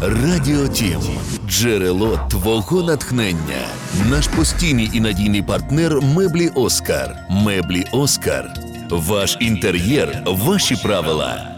Радіо Тім – джерело твого натхнення. Наш постійний і надійний партнер «Меблі Оскар». «Меблі Оскар». Ваш інтер'єр – ваші правила.